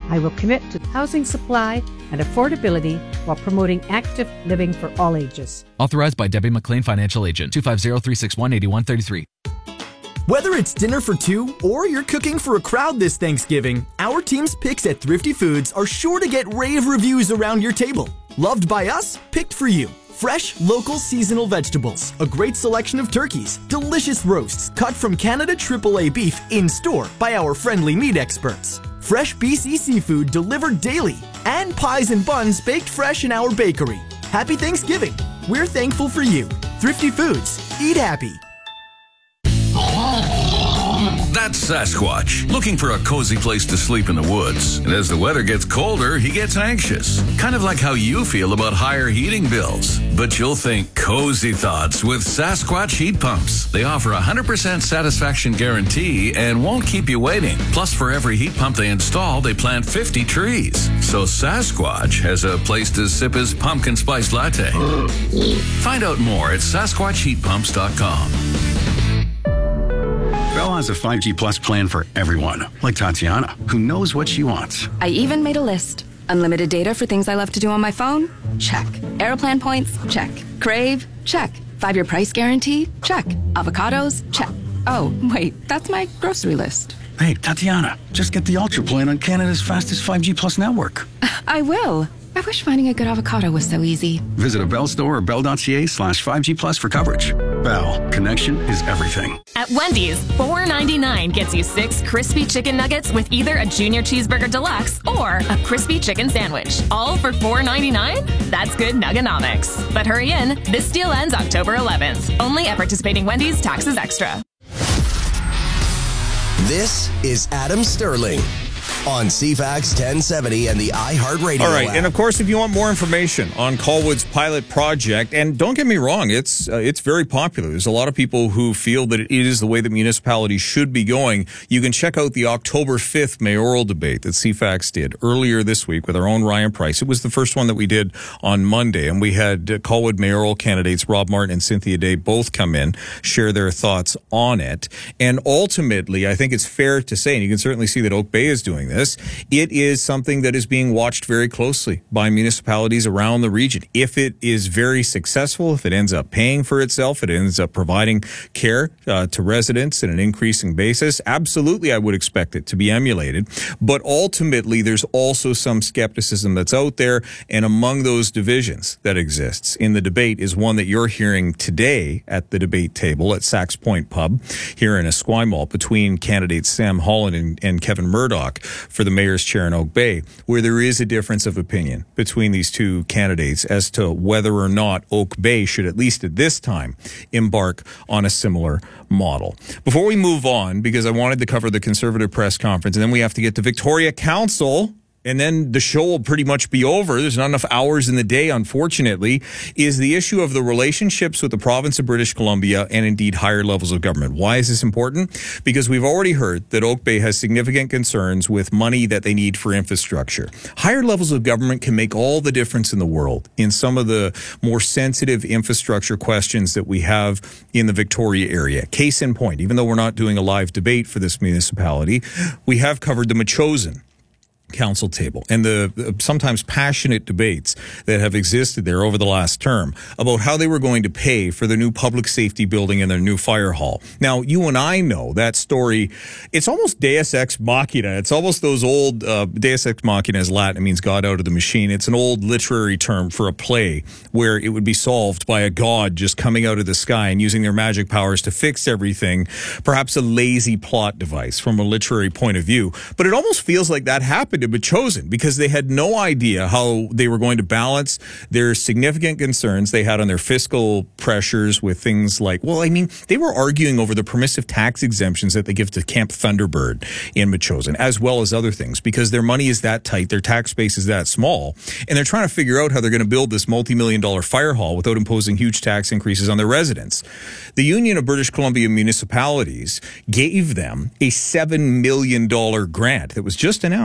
I will commit to housing supply and affordability while promoting active living for all ages. Authorized by Debbie McLean, Financial Agent, 250-361-8133. Whether it's dinner for two or you're cooking for a crowd this Thanksgiving, our team's picks at Thrifty Foods are sure to get rave reviews around your table. Loved by us, picked for you. Fresh, local, seasonal vegetables, a great selection of turkeys, delicious roasts cut from Canada AAA beef in store by our friendly meat experts, fresh BC seafood delivered daily, and pies and buns baked fresh in our bakery. Happy Thanksgiving! We're thankful for you. Thrifty Foods. Eat happy. That's Sasquatch, looking for a cozy place to sleep in the woods. And as the weather gets colder, he gets anxious. Kind of like how you feel about higher heating bills. But you'll think cozy thoughts with Sasquatch heat pumps. They offer a 100% satisfaction guarantee and won't keep you waiting. Plus, for every heat pump they install, they plant 50 trees. So Sasquatch has a place to sip his pumpkin spice latte. Find out more at SasquatchHeatPumps.com. Bell has a 5G Plus plan for everyone, like Tatiana, who knows what she wants. I even made a list. Unlimited data for things I love to do on my phone? Check. Aeroplan points? Check. Crave? Check. 5-year price guarantee? Check. Avocados? Check. Oh, wait, that's my grocery list. Hey, Tatiana, just get the Ultra plan on Canada's fastest 5G Plus network. I will. I wish finding a good avocado was so easy. Visit a Bell store or bell.ca/5G Plus for coverage. Bell, connection is everything. At Wendy's, $4.99 gets you 6 crispy chicken nuggets with either a Junior Cheeseburger Deluxe or a crispy chicken sandwich. All for $4.99? That's good nuggonomics. But hurry in, this deal ends October 11th. Only at participating Wendy's, taxes extra. This is Adam Sterling on CFAX 1070 and the iHeartRadio All right, app. and of course, if you want more information on Colwood's pilot project, and don't get me wrong, it's very popular. There's a lot of people who feel that it is the way that municipalities should be going. You can check out the October 5th mayoral debate that CFAX did earlier this week with our own Ryan Price. It was the first one that we did on Monday, and we had Colwood mayoral candidates Rob Martin and Cynthia Day both come in, share their thoughts on it. And ultimately, I think it's fair to say, and you can certainly see that Oak Bay is doing this, it is something that is being watched very closely by municipalities around the region. If it is very successful, if it ends up paying for itself, it ends up providing care to residents on an increasing basis, absolutely I would expect it to be emulated. But ultimately, there's also some skepticism that's out there, and among those divisions that exists in the debate is one that you're hearing today at the debate table at Sax Point Pub here in Esquimalt between candidates Sam Holland and Kevin Murdoch for the mayor's chair in Oak Bay, where there is a difference of opinion between these two candidates as to whether or not Oak Bay should, at least at this time, embark on a similar model. Before we move on, because I wanted to cover the Conservative press conference, and then we have to get to Victoria Council, and then the show will pretty much be over. There's not enough hours in the day, unfortunately, is the issue of the relationships with the province of British Columbia and indeed higher levels of government. Why is this important? Because we've already heard that Oak Bay has significant concerns with money that they need for infrastructure. Higher levels of government can make all the difference in the world in some of the more sensitive infrastructure questions that we have in the Victoria area. Case in point, even though we're not doing a live debate for this municipality, we have covered the Metchosin council table and the sometimes passionate debates that have existed there over the last term about how they were going to pay for the new public safety building and their new fire hall. Now, you and I know that story. It's almost Deus Ex Machina. It's almost those old Deus Ex Machina is Latin. It means God out of the machine. It's an old literary term for a play where it would be solved by a god just coming out of the sky and using their magic powers to fix everything. Perhaps a lazy plot device from a literary point of view. But it almost feels like that happened to Metchosin because they had no idea how they were going to balance their significant concerns they had on their fiscal pressures with things like, well, I mean, they were arguing over the permissive tax exemptions that they give to Camp Thunderbird in Metchosin, as well as other things, because their money is that tight, their tax base is that small, and they're trying to figure out how they're going to build this multi-million-dollar fire hall without imposing huge tax increases on their residents. The Union of British Columbia Municipalities gave them a $7 million grant that was just announced in the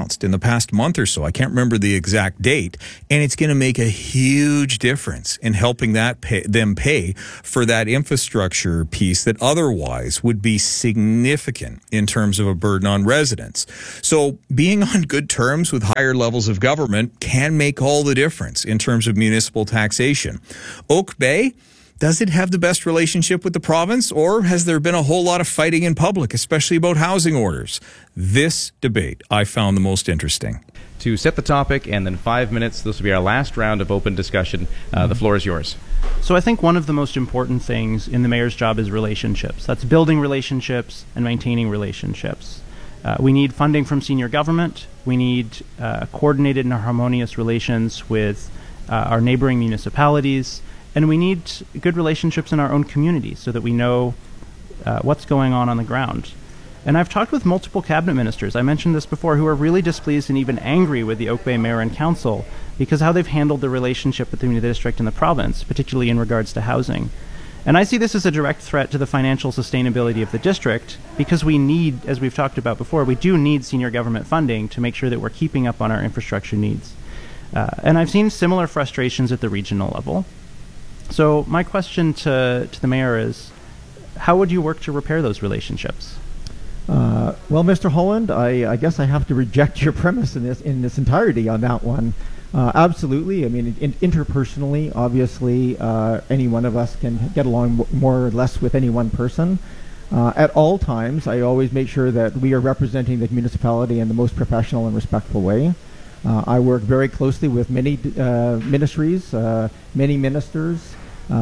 past month or so. I can't remember the exact date. And it's going to make a huge difference in helping them pay for that infrastructure piece that otherwise would be significant in terms of a burden on residents. So being on good terms with higher levels of government can make all the difference in terms of municipal taxation. Oak Bay, does it have the best relationship with the province, or has there been a whole lot of fighting in public, especially about housing orders? This debate I found the most interesting. To set the topic, and then 5 minutes, this will be our last round of open discussion. The floor is yours. So I think one of the most important things in the mayor's job is relationships. That's building relationships and maintaining relationships. We need funding from senior government. We need coordinated and harmonious relations with our neighboring municipalities. And we need good relationships in our own community so that we know what's going on the ground. And I've talked with multiple cabinet ministers, I mentioned this before, who are really displeased and even angry with the Oak Bay Mayor and Council because how they've handled the relationship between the district and the province, particularly in regards to housing. And I see this as a direct threat to the financial sustainability of the district because we need, as we've talked about before, we do need senior government funding to make sure that we're keeping up on our infrastructure needs. And I've seen similar frustrations at the regional level. So my question to the mayor is, how would you work to repair those relationships? Well, Mr. Holland, I guess I have to reject your premise in this entirety on that one. Absolutely. I mean, interpersonally, obviously, any one of us can get along more or less with any one person. At all times, I always make sure that we are representing the municipality in the most professional and respectful way. I work very closely with many ministries, many ministers.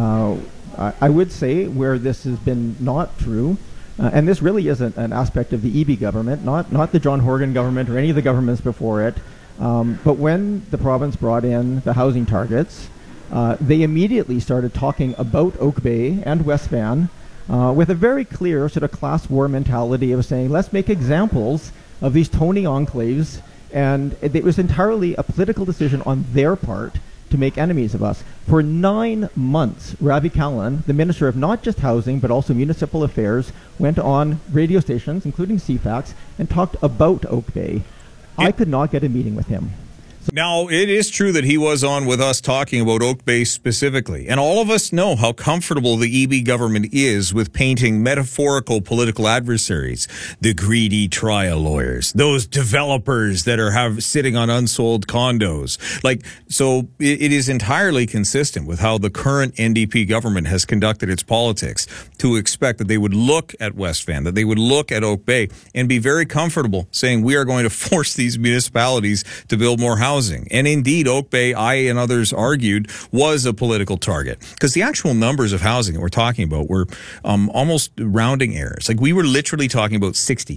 I would say where this has been not true, and this really isn't an aspect of the EB government, not the John Horgan government or any of the governments before it, but when the province brought in the housing targets, they immediately started talking about Oak Bay and West Van with a very clear sort of class war mentality of saying, let's make examples of these Tony enclaves. And it was entirely a political decision on their part to make enemies of us. For 9 months, Ravi Kahlon, the Minister of not just Housing, but also Municipal Affairs, went on radio stations, including CFAX, and talked about Oak Bay. I could not get a meeting with him. Now, it is true that he was on with us talking about Oak Bay specifically, and all of us know how comfortable the EB government is with painting metaphorical political adversaries, the greedy trial lawyers, those developers that are sitting on unsold condos. So it is entirely consistent with how the current NDP government has conducted its politics to expect that they would look at West Van, that they would look at Oak Bay and be very comfortable saying we are going to force these municipalities to build more housing. And indeed, Oak Bay, I and others argued, was a political target because the actual numbers of housing that we're talking about were almost rounding errors. Like we were literally talking about 60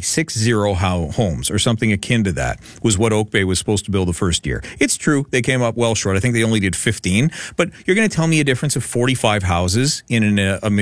homes or something akin to that was what Oak Bay was supposed to build the first year. It's true, they came up well short. I think they only did 15, but you're going to tell me a difference of 45 houses in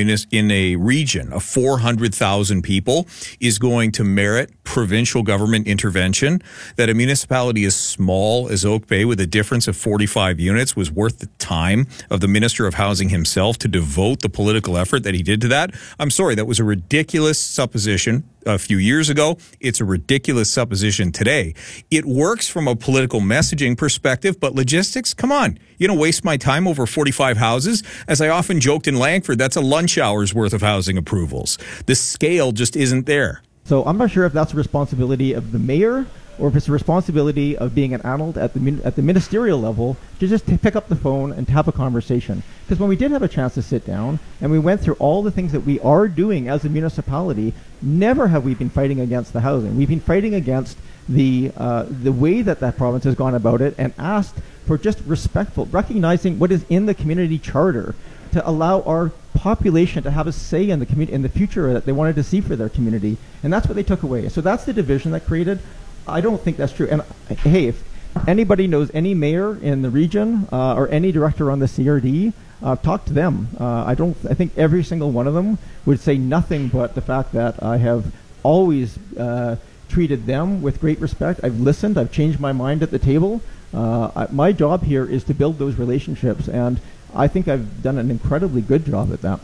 a region of 400,000 people is going to merit provincial government intervention? That a municipality as small as Oak Bay with a difference of 45 units was worth the time of the Minister of Housing himself to devote the political effort that he did to that? I'm sorry, that was a ridiculous supposition a few years ago. It's a ridiculous supposition today. It works from a political messaging perspective, but logistics, come on. You don't waste my time over 45 houses. As I often joked in Langford, that's a lunch hour's worth of housing approvals. The scale just isn't there. So I'm not sure if that's a responsibility of the mayor or if it's a responsibility of being an adult at the ministerial level to just pick up the phone and have a conversation. Because when we did have a chance to sit down and we went through all the things that we are doing as a municipality, never have we been fighting against the housing. We've been fighting against the way that province has gone about it and asked for just recognizing what is in the community charter to allow our population to have a say in the future that they wanted to see for their community. And that's what they took away. So that's the division that created. I don't think that's true. And hey, if anybody knows any mayor in the region or any director on the CRD, talk to them. I think every single one of them would say nothing but the fact that I have always treated them with great respect. I've listened. I've changed my mind at the table. My job here is to build those relationships, and I think I've done an incredibly good job at that.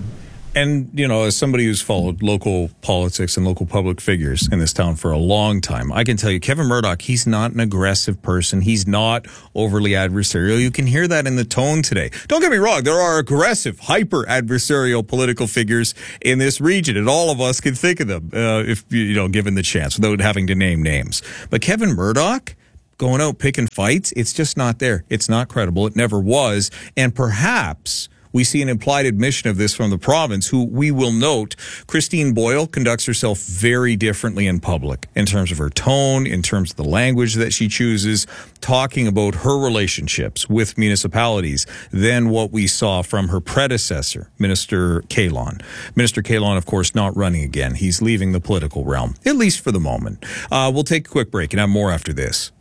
And, you know, as somebody who's followed local politics and local public figures in this town for a long time, I can tell you, Kevin Murdoch, he's not an aggressive person. He's not overly adversarial. You can hear that in the tone today. Don't get me wrong. There are aggressive, hyper-adversarial political figures in this region, and all of us can think of them, if, you know, given the chance, without having to name names. But Kevin Murdoch, going out picking fights, it's just not there. It's not credible. It never was. And perhaps we see an implied admission of this from the province, who we will note, Christine Boyle conducts herself very differently in public in terms of her tone, in terms of the language that she chooses, talking about her relationships with municipalities than what we saw from her predecessor, Minister Kahlon. Minister Kahlon, of course, not running again. He's leaving the political realm, at least for the moment. We'll take a quick break and have more after this.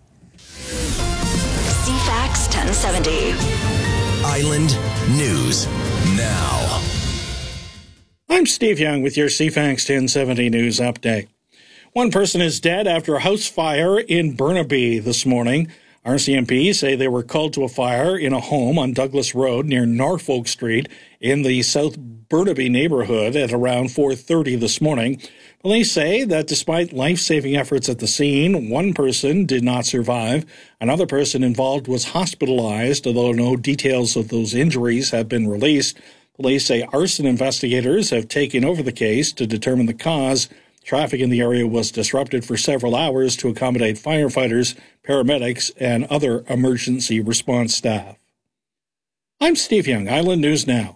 CFAX 1070. Island News Now. I'm Steve Young with your CFAX 1070 News Update. One person is dead after a house fire in Burnaby this morning. RCMP say they were called to a fire in a home on Douglas Road near Norfolk Street in the South Burnaby neighborhood at around 4:30 this morning. Police say that despite life-saving efforts at the scene, one person did not survive. Another person involved was hospitalized, although no details of those injuries have been released. Police say arson investigators have taken over the case to determine the cause. Traffic in the area was disrupted for several hours to accommodate firefighters, paramedics, and other emergency response staff. I'm Steve Young, Island News Now.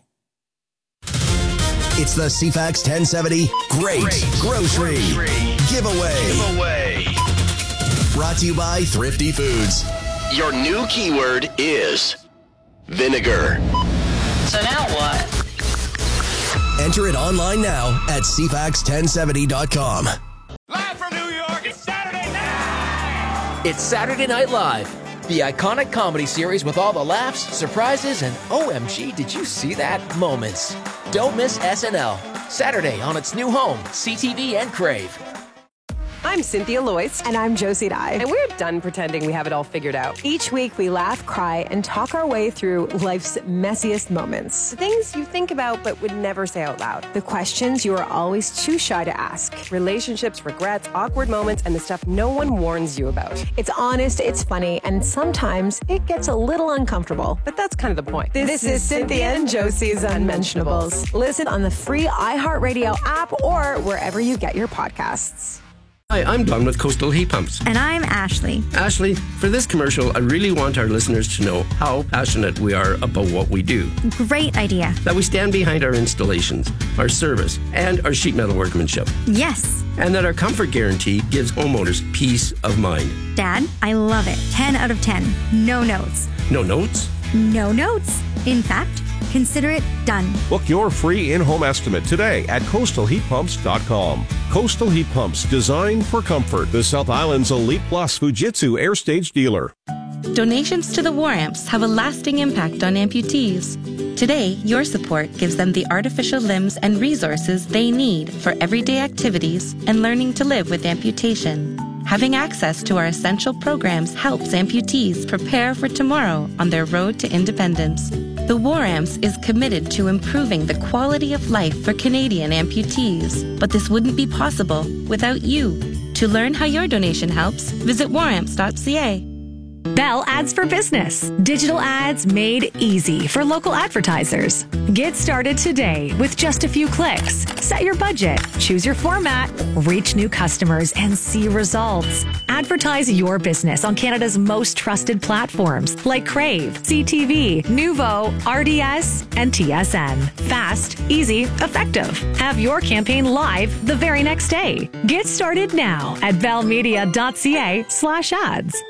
It's the CFAX 1070 Great Grocery Giveaway. Brought to you by Thrifty Foods. Your new keyword is vinegar. So now what? Enter it online now at CFAX1070.com. Live from New York, it's Saturday night! It's Saturday Night Live, the iconic comedy series with all the laughs, surprises, and OMG, did you see that moments. Don't miss SNL, Saturday on its new home, CTV and Crave. I'm Cynthia Loyce. And I'm Josie Dye. And we're done pretending we have it all figured out. Each week we laugh, cry, and talk our way through life's messiest moments. The things you think about but would never say out loud. The questions you are always too shy to ask. Relationships, regrets, awkward moments, and the stuff no one warns you about. It's honest, it's funny, and sometimes it gets a little uncomfortable. But that's kind of the point. This is Cynthia and Josie's Unmentionables. Listen on the free iHeartRadio app or wherever you get your podcasts. Hi, I'm Don with Coastal Heat Pumps. And I'm Ashley. Ashley, for this commercial, I really want our listeners to know how passionate we are about what we do. Great idea. That we stand behind our installations, our service, and our sheet metal workmanship. Yes. And that our comfort guarantee gives homeowners peace of mind. Dad, I love it. 10 out of 10. No notes. No notes? No notes. In fact, consider it done. Book your free in-home estimate today at coastalheatpumps.com. Coastal Heat Pumps, designed for comfort. The South Island's Elite Plus Fujitsu Air Stage dealer. Donations to the War Amps have a lasting impact on amputees. Today, your support gives them the artificial limbs and resources they need for everyday activities and learning to live with amputation. Having access to our essential programs helps amputees prepare for tomorrow on their road to independence. The War Amps is committed to improving the quality of life for Canadian amputees, but this wouldn't be possible without you. To learn how your donation helps, visit waramps.ca. Bell Ads for Business. Digital ads made easy for local advertisers. Get started today with just a few clicks. Set your budget, choose your format, reach new customers, and see results. Advertise your business on Canada's most trusted platforms like Crave, CTV, Nuvo, RDS, and TSN. Fast, easy, effective. Have your campaign live the very next day. Get started now at bellmedia.ca/ads.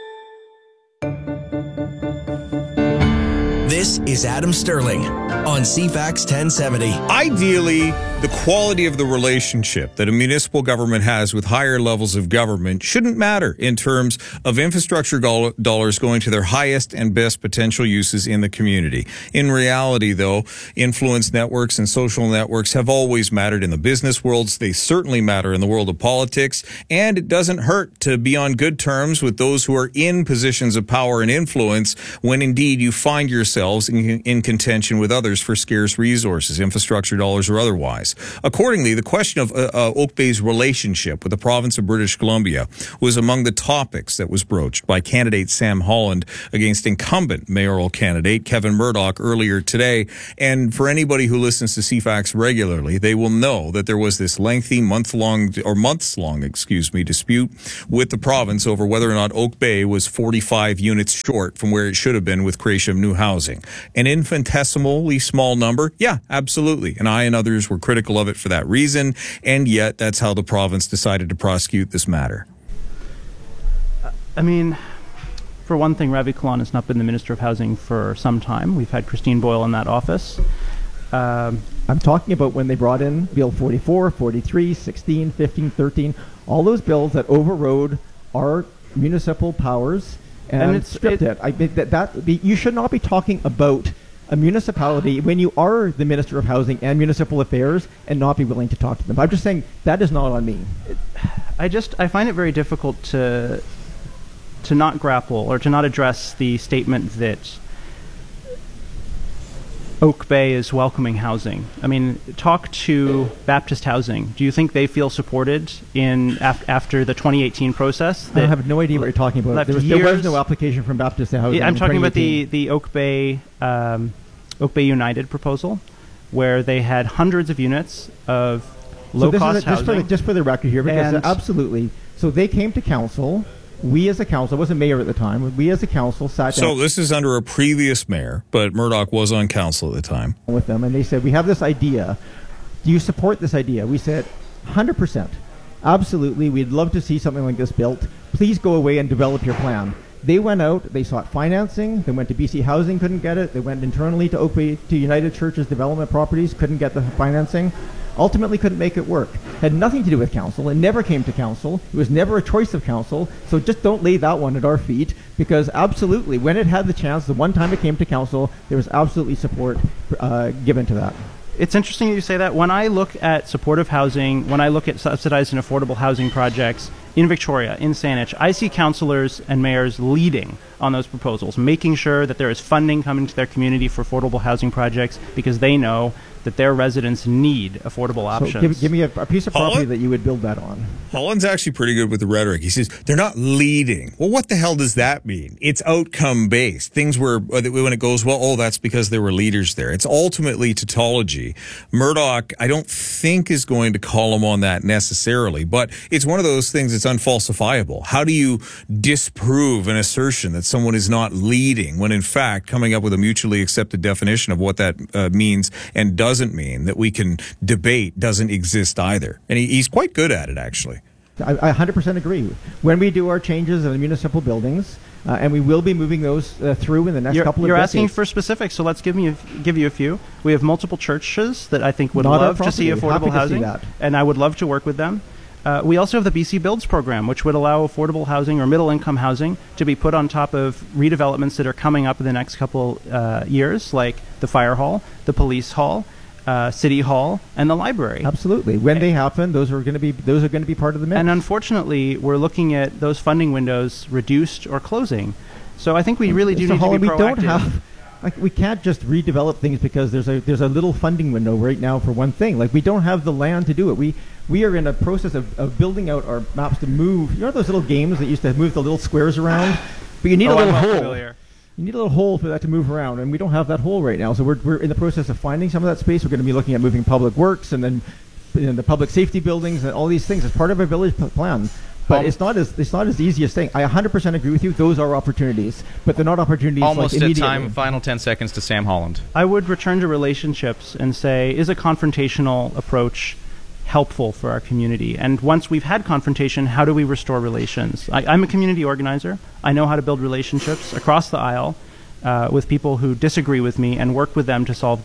This is Adam Sterling on CFAX 1070. Ideally, the quality of the relationship that a municipal government has with higher levels of government shouldn't matter in terms of infrastructure dollars going to their highest and best potential uses in the community. In reality, though, influence networks and social networks have always mattered in the business worlds. They certainly matter in the world of politics, and it doesn't hurt to be on good terms with those who are in positions of power and influence when indeed you find yourself themselves in contention with others for scarce resources, infrastructure dollars or otherwise. Accordingly, the question of Oak Bay's relationship with the province of British Columbia was among the topics that was broached by candidate Sam Holland against incumbent mayoral candidate Kevin Murdoch earlier today. And for anybody who listens to CFAX regularly, they will know that there was this lengthy months-long dispute with the province over whether or not Oak Bay was 45 units short from where it should have been with creation of new housing. An infinitesimally small number? Yeah, absolutely. And I and others were critical of it for that reason, and yet that's how the province decided to prosecute this matter. I mean, for one thing, Ravi Kahlon has not been the Minister of Housing for some time. We've had Christine Boyle in that office. I'm talking about when they brought in Bill 44, 43, 16, 15, 13, all those bills that overrode our municipal powers and stripped it. I mean, you should not be talking about a municipality when you are the Minister of Housing and Municipal Affairs and not be willing to talk to them. I'm just saying that is not on me. I find it very difficult to not grapple or to not address the statement that Oak Bay is welcoming housing. I mean, talk to Baptist Housing. Do you think they feel supported after the 2018 process? I have no idea what you're talking about. There was no application from Baptist Housing. I'm talking about the Oak Bay United proposal, where they had hundreds of units of low-cost housing. Just for the record here, because absolutely. So they came to council. We as a council, I wasn't mayor at the time, we as a council sat down. So this is under a previous mayor, but Murdoch was on council at the time. With them, and they said, we have this idea. Do you support this idea? We said, 100%. Absolutely. We'd love to see something like this built. Please go away and develop your plan. They went out, they sought financing, they went to BC Housing, couldn't get it. They went internally to Oak Bay, to United Churches Development Properties, couldn't get the financing. Ultimately couldn't make it work. Had nothing to do with council. It never came to council. It was never a choice of council. So just don't lay that one at our feet, because absolutely, when it had the chance, the one time it came to council, there was absolutely support given to that. It's interesting you say that. When I look at supportive housing, when I look at subsidized and affordable housing projects in Victoria, in Saanich, I see councillors and mayors leading on those proposals, making sure that there is funding coming to their community for affordable housing projects, because they know that their residents need affordable options. So give me a piece of property that you would build that on. Holland's actually pretty good with the rhetoric. He says, they're not leading. Well, what the hell does that mean? It's outcome-based. Things where, when it goes well, oh, that's because there were leaders there. It's ultimately tautology. Murdoch, I don't think, is going to call him on that necessarily, but it's one of those things that's unfalsifiable. How do you disprove an assertion that someone is not leading when, in fact, coming up with a mutually accepted definition of what that means and doesn't mean that we can debate doesn't exist either. And he's quite good at it, actually. I 100% agree. When we do our changes in the municipal buildings, and we will be moving those through in the next couple of decades. You're asking for specifics, so let's give you a few. We have multiple churches that I think would love to see affordable housing, and I would love to work with them. We also have the BC Builds program, which would allow affordable housing or middle-income housing to be put on top of redevelopments that are coming up in the next couple years, like the fire hall, the police hall, City Hall, and the library. Absolutely. When they happen, those are going to be part of the mix. And unfortunately, we're looking at those funding windows reduced or closing. So I think we really do need to be proactive. We can't just redevelop things because there's a little funding window right now for one thing. Like, we don't have the land to do it. We are in a process of building out our maps to move. You know those little games that used to move the little squares around? But you need a little hole. Familiar. You need a little hole for that to move around, and we don't have that hole right now. So we're in the process of finding some of that space. We're going to be looking at moving public works and then the public safety buildings and all these things as part of our village plan. But it's not as easy as saying. I 100% agree with you. Those are opportunities, but they're not opportunities. Almost at time. Final 10 seconds to Sam Holland. I would return to relationships and say, is a confrontational approach helpful for our community? And once we've had confrontation, how do we restore relations? I'm a community organizer. I know how to build relationships across the aisle with people who disagree with me and work with them to solve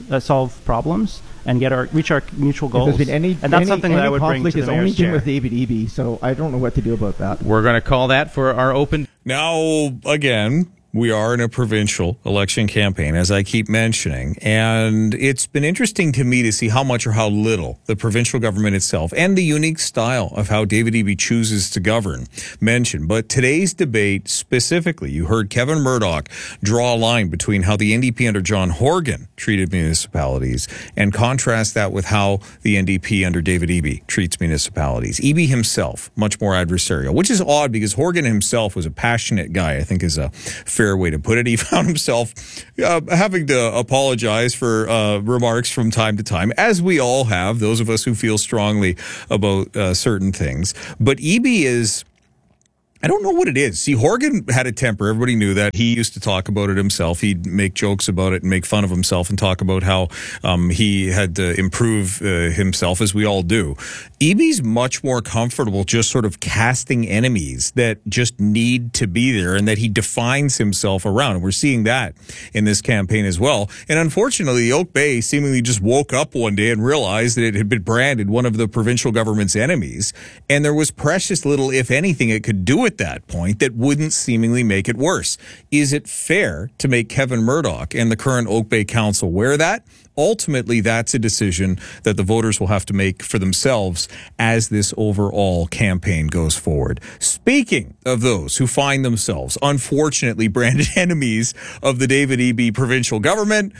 problems, and reach our mutual goals. And that's something that I would bring to the mayor's chair. With David Eby, so I don't know what to do about that. We're going to call that for our open. Now, again, we are in a provincial election campaign, as I keep mentioning, and it's been interesting to me to see how much or how little the provincial government itself and the unique style of how David Eby chooses to govern mentioned. But today's debate specifically, you heard Kevin Murdoch draw a line between how the NDP under John Horgan treated municipalities and contrast that with how the NDP under David Eby treats municipalities. Eby himself, much more adversarial, which is odd because Horgan himself was a passionate guy, I think is a fair way to put it. He found himself having to apologize for remarks from time to time, as we all have, those of us who feel strongly about certain things. But Eby is, I don't know what it is. See, Horgan had a temper. Everybody knew that. He used to talk about it himself. He'd make jokes about it and make fun of himself and talk about how he had to improve himself, as we all do. Eby's much more comfortable just sort of casting enemies that just need to be there and that he defines himself around. And we're seeing that in this campaign as well. And unfortunately, the Oak Bay seemingly just woke up one day and realized that it had been branded one of the provincial government's enemies. And there was precious little, if anything, it could do at that point that wouldn't seemingly make it worse. Is it fair to make Kevin Murdoch and the current Oak Bay Council wear that? Ultimately, that's a decision that the voters will have to make for themselves as this overall campaign goes forward. Speaking of those who find themselves, unfortunately, branded enemies of the David Eby provincial government,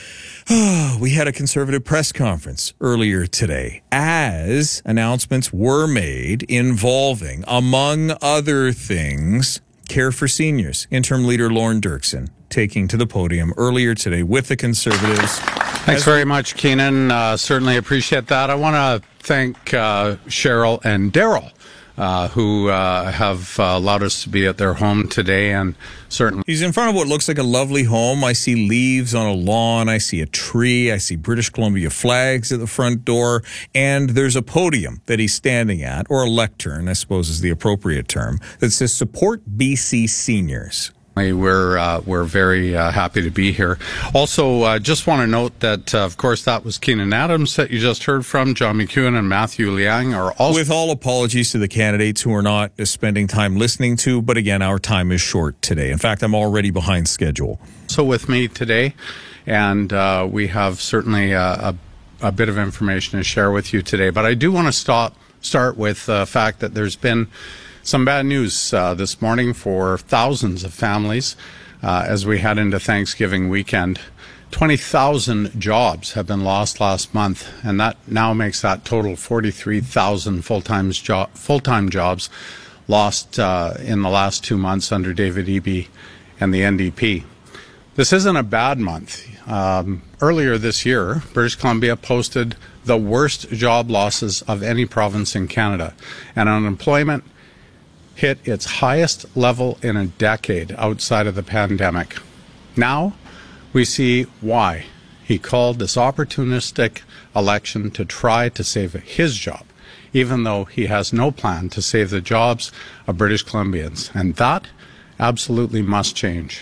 we had a Conservative press conference earlier today as announcements were made involving, among other things, Care for Seniors. Interim Leader Lorne Dirksen taking to the podium earlier today with the Conservatives. Thanks very much, Keenan. Certainly appreciate that. I want to thank Cheryl and Daryl, who have allowed us to be at their home today, and certainly he's in front of what looks like a lovely home. I see leaves on a lawn. I see a tree. I see British Columbia flags at the front door, and there's a podium that he's standing at, or a lectern, I suppose is the appropriate term, that says "Support BC Seniors." We're very happy to be here. Also, just want to note that, of course, that was Keenan Adams that you just heard from. John McEwen and Matthew Liang are also... With all apologies to the candidates who are not spending time listening to, but again, our time is short today. In fact, I'm already behind schedule. So with me today, and we have certainly a bit of information to share with you today. But I do want to start with the fact that there's been some bad news this morning for thousands of families as we head into Thanksgiving weekend. 20,000 jobs have been lost last month, and that now makes that total 43,000 full-time jobs lost in the last 2 months under David Eby and the NDP. This isn't a bad month. Earlier this year, British Columbia posted the worst job losses of any province in Canada, and unemployment hit its highest level in a decade outside of the pandemic. Now we see why he called this opportunistic election to try to save his job, even though he has no plan to save the jobs of British Columbians. And that absolutely must change.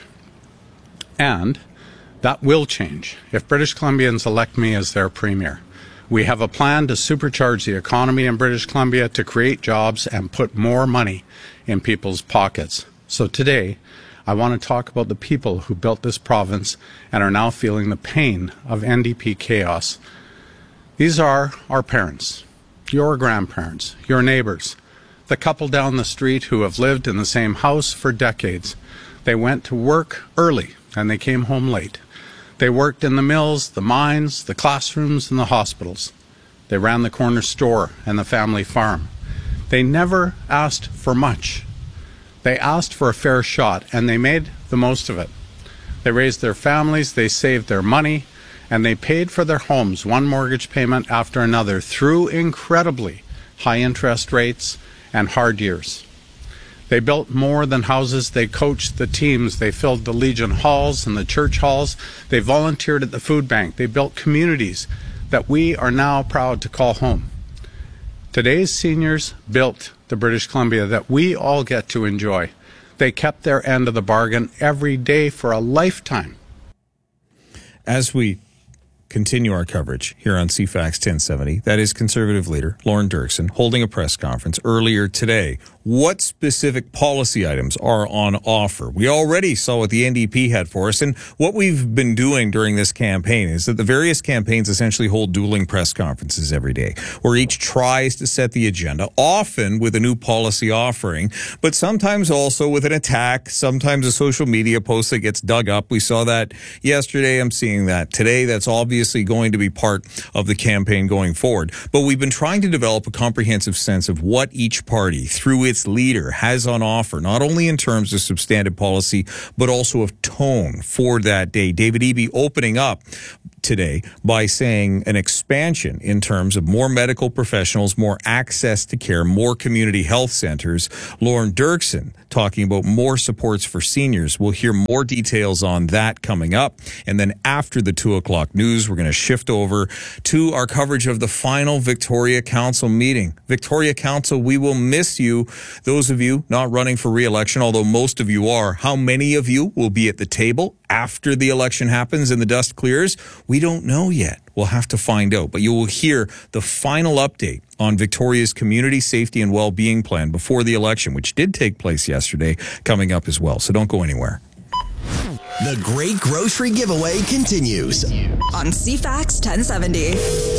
And that will change if British Columbians elect me as their premier. We have a plan to supercharge the economy in British Columbia, to create jobs and put more money in people's pockets. So today, I want to talk about the people who built this province and are now feeling the pain of NDP chaos. These are our parents, your grandparents, your neighbors, the couple down the street who have lived in the same house for decades. They went to work early and they came home late. They worked in the mills, the mines, the classrooms, and the hospitals. They ran the corner store and the family farm. They never asked for much. They asked for a fair shot, and they made the most of it. They raised their families, they saved their money, and they paid for their homes, one mortgage payment after another, through incredibly high interest rates and hard years. They built more than houses. They coached the teams. They filled the Legion halls and the church halls. They volunteered at the food bank. They built communities that we are now proud to call home. Today's seniors built the British Columbia that we all get to enjoy. They kept their end of the bargain every day for a lifetime. As we continue our coverage here on CFAX 1070, that is Conservative leader Lorne Dirksen holding a press conference earlier today what specific policy items are on offer. We already saw what the NDP had for us, and what we've been doing during this campaign is that the various campaigns essentially hold dueling press conferences every day, where each tries to set the agenda, often with a new policy offering, but sometimes also with an attack, sometimes a social media post that gets dug up. We saw that yesterday. I'm seeing that today. That's obviously going to be part of the campaign going forward. But we've been trying to develop a comprehensive sense of what each party, through its leader, has on offer, not only in terms of substantive policy, but also of tone for that day. David Eby opening up today by saying an expansion in terms of more medical professionals, more access to care, more community health centers. Lauren Dirksen talking about more supports for seniors. We'll hear more details on that coming up. And then after the 2 o'clock news, we're going to shift over to our coverage of the final Victoria Council meeting. Victoria Council, we will miss you. Those of you not running for re-election, although most of you are, how many of you will be at the table after the election happens and the dust clears? We don't know yet. We'll have to find out. But you will hear the final update on Victoria's Community Safety and Wellbeing Plan before the election, which did take place yesterday, coming up as well. So don't go anywhere. The Great Grocery Giveaway continues on CFAX 1070.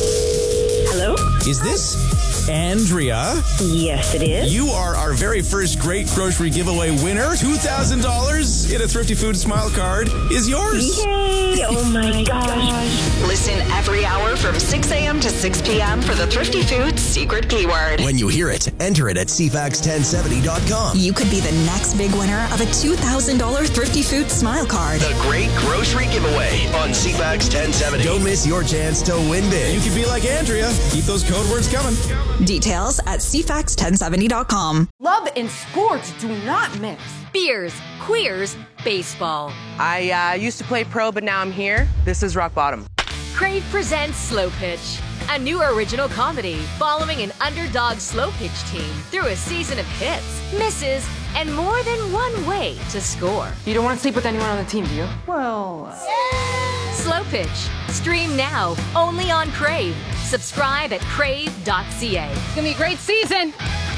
Hello? Is this Andrea? Yes, it is. You are our very first Great Grocery Giveaway winner. $2,000 in a Thrifty Foods Smile Card is yours. Yay! Oh my gosh. Listen every hour from 6 a.m. to 6 p.m. for the Thrifty Foods secret keyword. When you hear it, enter it at CFAX1070.com. You could be the next big winner of a $2,000 Thrifty Foods Smile Card. The Great Grocery Giveaway on CFAX 1070. Don't miss your chance to win big. You could be like Andrea. Keep those code words coming. Details at CFAX1070.com. Love and sports do not mix. Beers, queers, baseball. I used to play pro, but now I'm here. This is rock bottom. Crave presents Slow Pitch, a new original comedy following an underdog slow pitch team through a season of hits, misses, and more than one way to score. You don't want to sleep with anyone on the team, do you? Well... Slow Pitch. Stream now, only on Crave. Subscribe at crave.ca. It's gonna be a great season.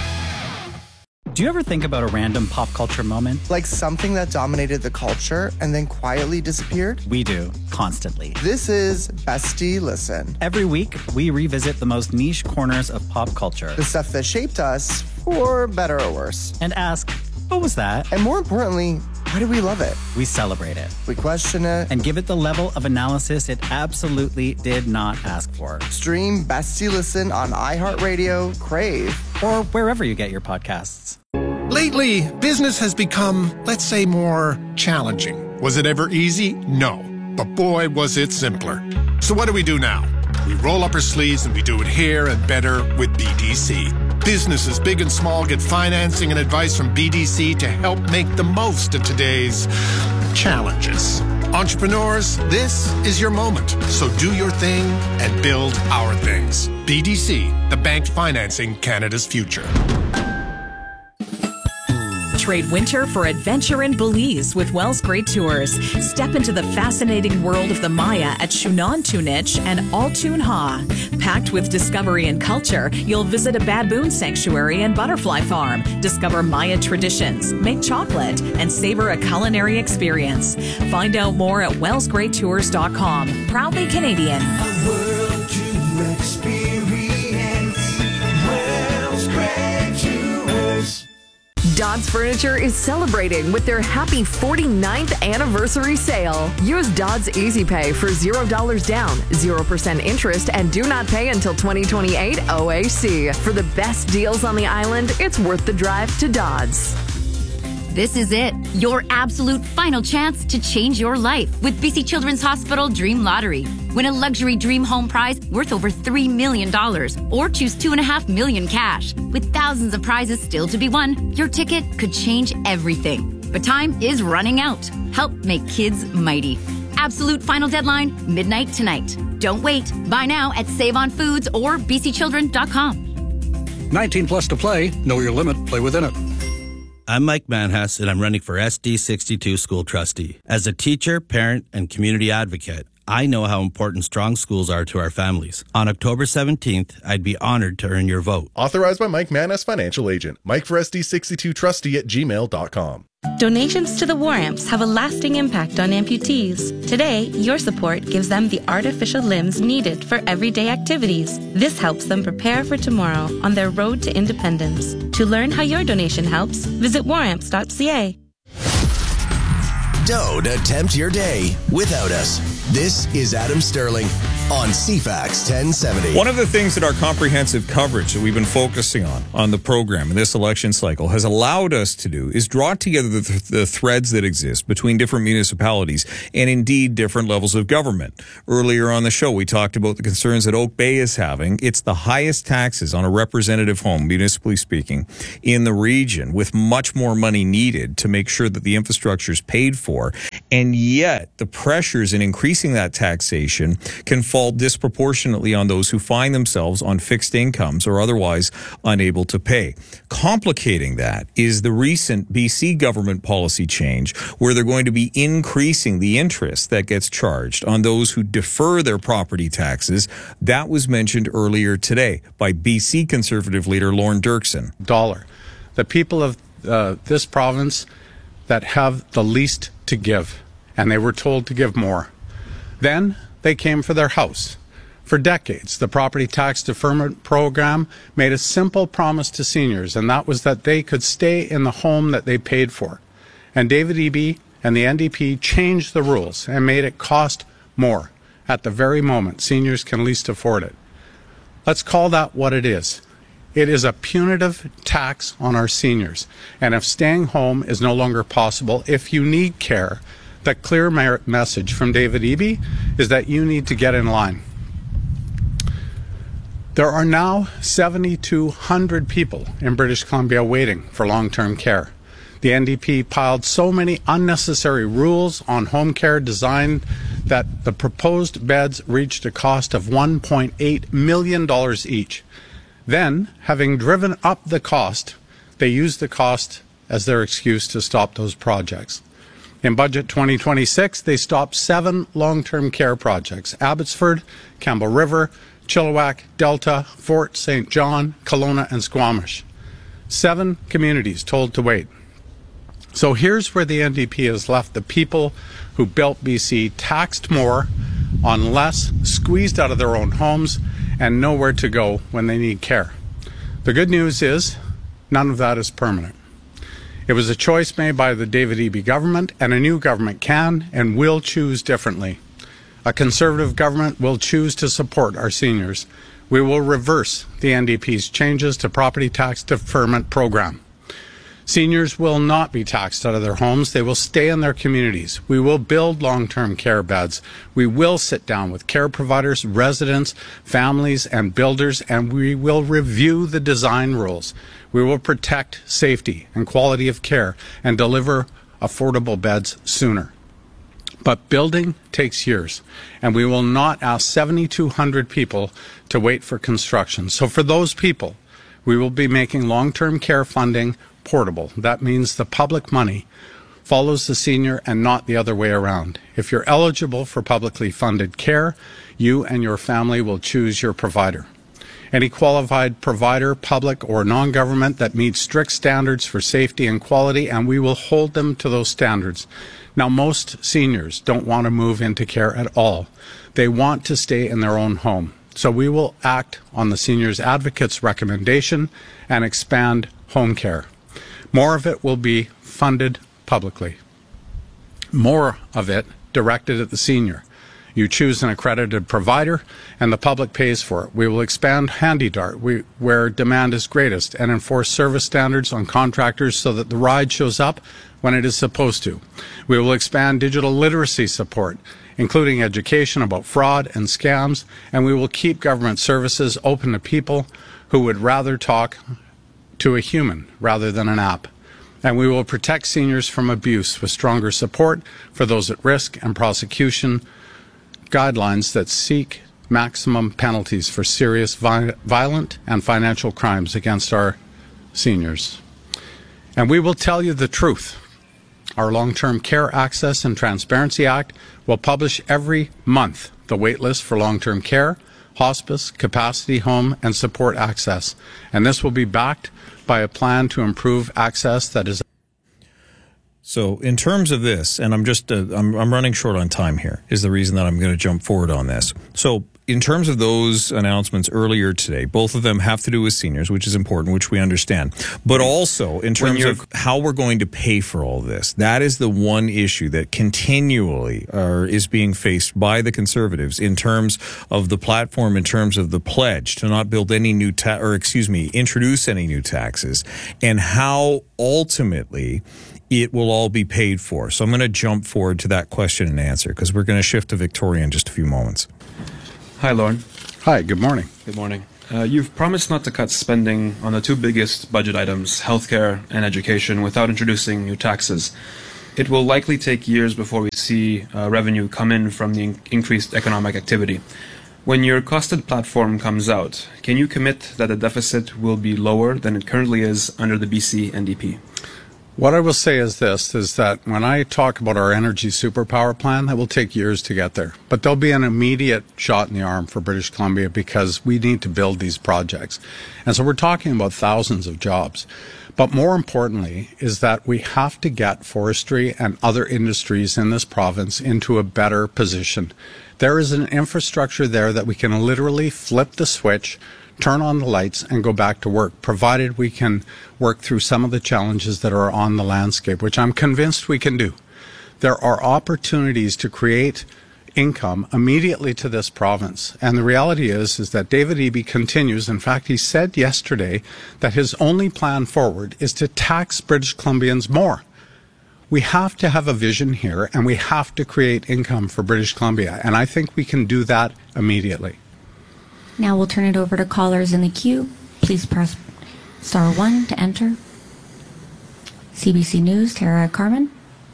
Do you ever think about a random pop culture moment? Like something that dominated the culture and then quietly disappeared? We do, constantly. This is Bestie Listen. Every week, we revisit the most niche corners of pop culture. The stuff that shaped us, for better or worse. And ask, what was that? And more importantly, why do we love it? We celebrate it. We question it. And give it the level of analysis it absolutely did not ask for. Stream Bestie Listen on iHeartRadio, Crave, or wherever you get your podcasts. Lately, business has become, let's say, more challenging. Was it ever easy? No. But boy, was it simpler. So what do we do now? We roll up our sleeves and we do it here and better with BDC. Businesses big and small get financing and advice from BDC to help make the most of today's challenges. Entrepreneurs, this is your moment. So do your thing and build our things. BDC, the bank financing Canada's future. Trade winter for adventure in Belize with Wells Great Tours. Step into the fascinating world of the Maya at Shunan Tunich and Altoon Ha. Packed with discovery and culture, you'll visit a baboon sanctuary and butterfly farm, discover Maya traditions, make chocolate, and savor a culinary experience. Find out more at wellsgreattours.com. Proudly Canadian. A world to experience. Wells Great Tours. Dodds Furniture is celebrating with their happy 49th anniversary sale. Use Dodds Easy Pay for $0 down, 0% interest, and do not pay until 2028 OAC. For the best deals on the island, it's worth the drive to Dodds. This is it, your absolute final chance to change your life with BC Children's Hospital Dream Lottery. Win a luxury dream home prize worth over $3 million or choose $2.5 million cash. With thousands of prizes still to be won, your ticket could change everything. But time is running out. Help make kids mighty. Absolute final deadline, midnight tonight. Don't wait. Buy now at Save on Foods or bcchildren.com. 19 plus to play. Know your limit. Play within it. I'm Mike Manhas, and I'm running for SD62 School Trustee. As a teacher, parent, and community advocate, I know how important strong schools are to our families. On October 17th, I'd be honored to earn your vote. Authorized by Mike Mann as financial agent. Mike for SD62trustee@gmail.com. Donations to the War Amps have a lasting impact on amputees. Today, your support gives them the artificial limbs needed for everyday activities. This helps them prepare for tomorrow on their road to independence. To learn how your donation helps, visit waramps.ca. Don't attempt your day without us. This is Adam Sterling on CFAX 1070. One of the things that our comprehensive coverage that we've been focusing on the program in this election cycle has allowed us to do is draw together the threads that exist between different municipalities and indeed different levels of government. Earlier on the show, we talked about the concerns that Oak Bay is having. It's the highest taxes on a representative home, municipally speaking, in the region, with much more money needed to make sure that the infrastructure is paid for. And yet the pressures in increasing that taxation can fall disproportionately on those who find themselves on fixed incomes or otherwise unable to pay. Complicating that is the recent BC government policy change where they're going to be increasing the interest that gets charged on those who defer their property taxes. That was mentioned earlier today by BC Conservative leader Lorne Dirksen. The people of this province that have the least to give, and they were told to give more. Then they came for their house. For decades, the property tax deferment program made a simple promise to seniors, and that was that they could stay in the home that they paid for. And David Eby and the NDP changed the rules and made it cost more at the very moment seniors can least afford it. Let's call that what it is. It is a punitive tax on our seniors. And if staying home is no longer possible, if you need care, the clear message from David Eby is that you need to get in line. There are now 7,200 people in British Columbia waiting for long-term care. The NDP piled so many unnecessary rules on home care design that the proposed beds reached a cost of $1.8 million each. Then, having driven up the cost, they used the cost as their excuse to stop those projects. In Budget 2026, they stopped 7 long-term care projects: Abbotsford, Campbell River, Chilliwack, Delta, Fort St. John, Kelowna, and Squamish. 7 communities told to wait. So here's where the NDP has left the people who built BC taxed more, on less, squeezed out of their own homes, and nowhere to go when they need care. The good news is none of that is permanent. It was a choice made by the David Eby government, and a new government can and will choose differently. A Conservative government will choose to support our seniors. We will reverse the NDP's changes to property tax deferment program. Seniors will not be taxed out of their homes. They will stay in their communities. We will build long-term care beds. We will sit down with care providers, residents, families, and builders, and we will review the design rules. We will protect safety and quality of care and deliver affordable beds sooner. But building takes years, and we will not ask 7,200 people to wait for construction. So for those people, we will be making long-term care funding portable. That means the public money follows the senior and not the other way around. If you're eligible for publicly funded care, you and your family will choose your provider. Any qualified provider, public or non-government, that meets strict standards for safety and quality, and we will hold them to those standards. Now, most seniors don't want to move into care at all. They want to stay in their own home. So we will act on the Seniors Advocate's recommendation and expand home care. More of it will be funded publicly. More of it directed at the senior. You choose an accredited provider, and the public pays for it. We will expand HandyDart where demand is greatest and enforce service standards on contractors so that the ride shows up when it is supposed to. We will expand digital literacy support, including education about fraud and scams, and we will keep government services open to people who would rather talk to a human rather than an app. And we will protect seniors from abuse with stronger support for those at risk and prosecution guidelines that seek maximum penalties for serious violent and financial crimes against our seniors. And we will tell you the truth our Long-Term Care Access and Transparency Act will publish every month the wait list for long-term care, hospice, capacity, home, and support access. And this will be backed by a plan to improve access that is. So in terms of this, and I'm just, I'm running short on time here, is the reason that I'm going to jump forward on this. So in terms of those announcements earlier today, both of them have to do with seniors, which is important, which we understand. But also in terms of how we're going to pay for all this, that is the one issue that continually is being faced by the Conservatives in terms of the platform, in terms of the pledge to not build any new introduce any new taxes, and how ultimately it will all be paid for. So I'm going to jump forward to that question and answer, because we're going to shift to Victoria in just a few moments. Hi, Lauren. Hi, good morning. Good morning. You've promised not to cut spending on the two biggest budget items, healthcare and education, without introducing new taxes. It will likely take years before we see revenue come in from the increased economic activity. When your costed platform comes out, can you commit that the deficit will be lower than it currently is under the BC NDP? What I will say is this, is that when I talk about our energy superpower plan, that will take years to get there. But there'll be an immediate shot in the arm for British Columbia because we need to build these projects. And so we're talking about thousands of jobs. But more importantly is that we have to get forestry and other industries in this province into a better position. There is an infrastructure there that we can literally flip the switch, turn on the lights, and go back to work, provided we can work through some of the challenges that are on the landscape, which I'm convinced we can do. There are opportunities to create income immediately to this province. And the reality is that David Eby continues. In fact, he said yesterday that his only plan forward is to tax British Columbians more. We have to have a vision here, and we have to create income for British Columbia. And I think we can do that immediately. Now we'll turn it over to callers in the queue. Please press star 1 to enter. CBC News, Tara Carmen.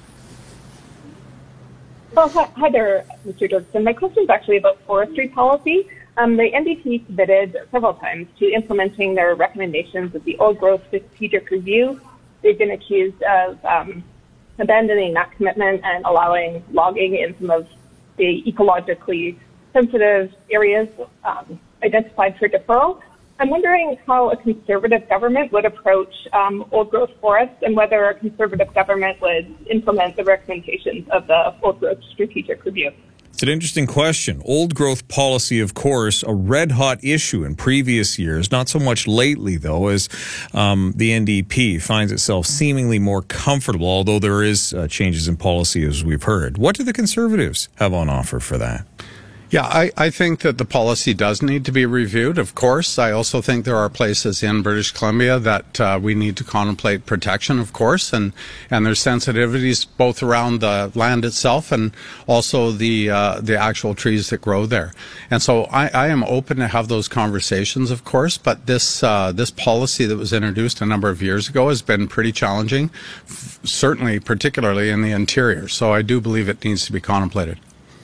Well, hi there, Mr. Dirksen. My question is actually about forestry policy. The NDP submitted several times to implementing their recommendations of the Old Growth Strategic Review. They've been accused of abandoning that commitment and allowing logging in some of the ecologically sensitive areas identified for deferral. I'm wondering how a Conservative government would approach old growth forests and whether a Conservative government would implement the recommendations of the Old Growth Strategic Review. It's an interesting question. Old growth policy, of course, a red-hot issue in previous years, not so much lately, though, as the NDP finds itself seemingly more comfortable, although there is changes in policy, as we've heard. What do the Conservatives have on offer for that? Yeah, I think that the policy does need to be reviewed, of course. I also think there are places in British Columbia that we need to contemplate protection, of course, and there's sensitivities both around the land itself and also the actual trees that grow there. And so I am open to have those conversations, of course, but this policy that was introduced a number of years ago has been pretty challenging, certainly particularly in the interior. So I do believe it needs to be contemplated.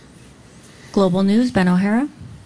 Global News, Ben O'Hara.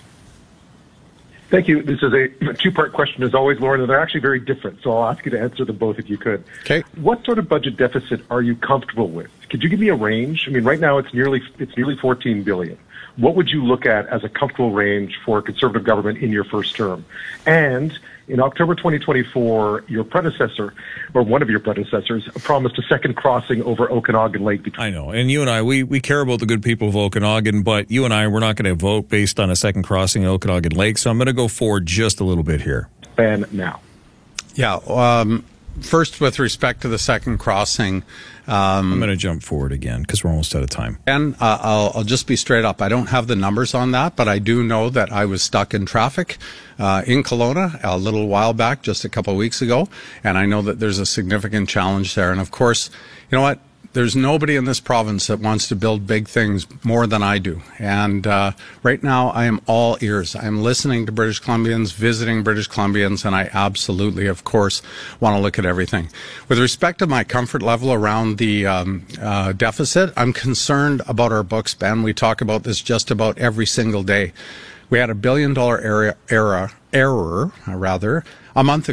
Thank you. This is a two-part question, as always, Lauren, and they're actually very different, so I'll ask you to answer them both if you could. Okay. What sort of budget deficit are you comfortable with? Could you give me a range? I mean, right now it's nearly $14 billion. What would you look at as a comfortable range for a Conservative government in your first term? And in October 2024, your predecessor, or one of your predecessors, promised a second crossing over Okanagan Lake. I know. And you and I, we care about the good people of Okanagan, but you and I, we're not going to vote based on a second crossing of Okanagan Lake. So I'm going to go forward just a little bit here. Ban now. Yeah. First, with respect to the second crossing, I'm going to jump forward again because we're almost out of time. And I'll just be straight up. I don't have the numbers on that, but I do know that I was stuck in traffic in Kelowna a little while back, just a couple of weeks ago, and I know that there's a significant challenge there. And of course, you know what? There's nobody in this province that wants to build big things more than I do. And right now, I am all ears. I'm listening to British Columbians, visiting British Columbians, and I absolutely, of course, want to look at everything. With respect to my comfort level around the deficit, I'm concerned about our books, Ben. We talk about this just about every single day. We had $1 billion error a month ago.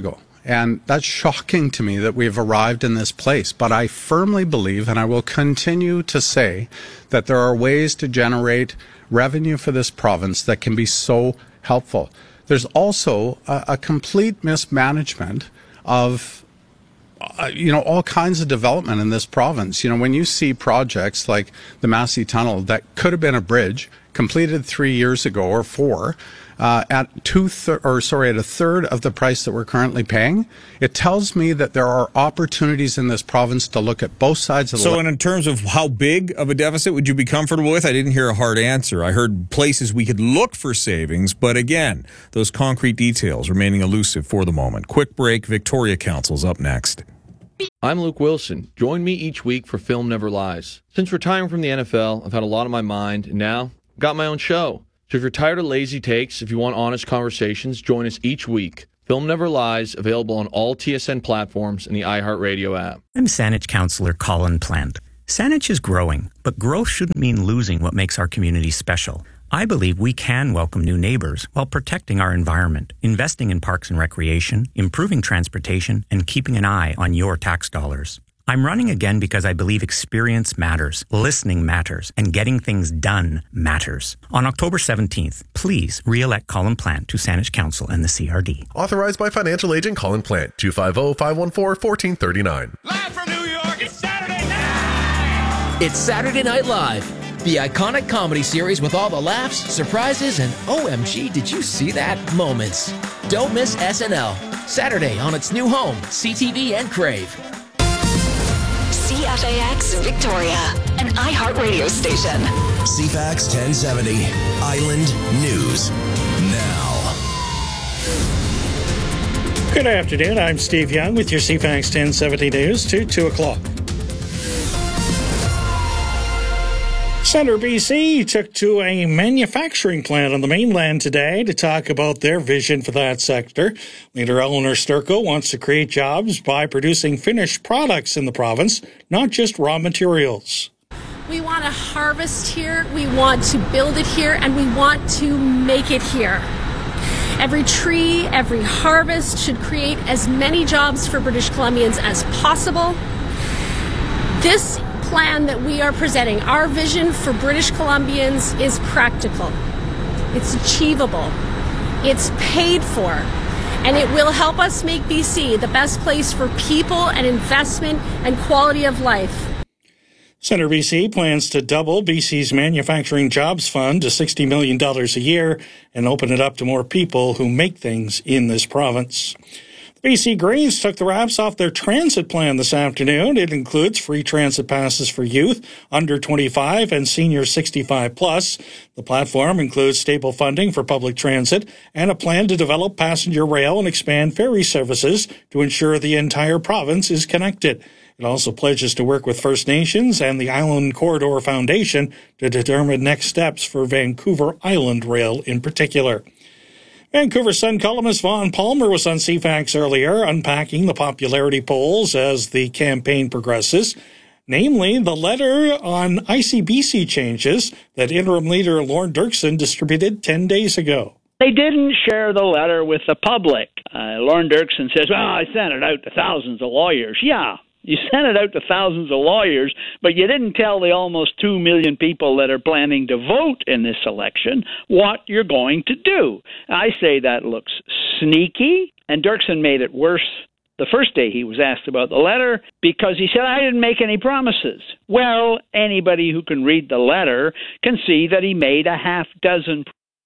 And that's shocking to me that we've arrived in this place. But I firmly believe, and I will continue to say, that there are ways to generate revenue for this province that can be so helpful. There's also a complete mismanagement of all kinds of development in this province. When you see projects like the Massey Tunnel that could have been a bridge completed 3 years ago or 4 at a third of the price that we're currently paying, it tells me that there are opportunities in this province to look at both sides of the. So, in terms of how big of a deficit would you be comfortable with? I didn't hear a hard answer. I heard places we could look for savings, but again, those concrete details remaining elusive for the moment. Quick break. Victoria Council's up next. I'm Luke Wilson. Join me each week for Film Never Lies. Since retiring from the NFL, I've had a lot on my mind, and now I've got my own show. So if you're tired of lazy takes, if you want honest conversations, join us each week. Film Never Lies, available on all TSN platforms and the iHeartRadio app. I'm Saanich Councillor Colin Plant. Saanich is growing, but growth shouldn't mean losing what makes our community special. I believe we can welcome new neighbors while protecting our environment, investing in parks and recreation, improving transportation, and keeping an eye on your tax dollars. I'm running again because I believe experience matters, listening matters, and getting things done matters. On October 17th, please re-elect Colin Plant to Saanich Council and the CRD. Authorized by financial agent Colin Plant, 250-514-1439. Live from New York, it's Saturday night! It's Saturday Night Live, the iconic comedy series with all the laughs, surprises, and OMG, did you see that moments. Don't miss SNL, Saturday on its new home, CTV and Crave. CFAX Victoria, an iHeartRadio station. CFAX 1070, Island News Now. Good afternoon. I'm Steve Young with your CFAX 1070 News to 2 o'clock. Centre BC took to a manufacturing plant on the mainland today to talk about their vision for that sector. Leader Eleanor Sturko wants to create jobs by producing finished products in the province, not just raw materials. We want to harvest here, we want to build it here, and we want to make it here. Every tree, every harvest should create as many jobs for British Columbians as possible. This plan that we are presenting, our vision for British Columbians, is practical. It's achievable. It's paid for. And it will help us make BC the best place for people and investment and quality of life. Centre BC plans to double BC's Manufacturing Jobs Fund to $60 million a year and open it up to more people who make things in this province. BC Greens took the wraps off their transit plan this afternoon. It includes free transit passes for youth under 25 and seniors 65 plus. The platform includes stable funding for public transit and a plan to develop passenger rail and expand ferry services to ensure the entire province is connected. It also pledges to work with First Nations and the Island Corridor Foundation to determine next steps for Vancouver Island Rail in particular. Vancouver Sun columnist Vaughn Palmer was on CFAX earlier, unpacking the popularity polls as the campaign progresses, namely the letter on ICBC changes that interim leader Lorne Dirksen distributed 10 days ago. They didn't share the letter with the public. Lorne Dirksen says, well, I sent it out to thousands of lawyers. Yeah. You sent it out to thousands of lawyers, but you didn't tell the almost 2 million people that are planning to vote in this election what you're going to do. I say that looks sneaky, and Dirksen made it worse the first day he was asked about the letter because he said, I didn't make any promises. Well, anybody who can read the letter can see that he made a half dozen.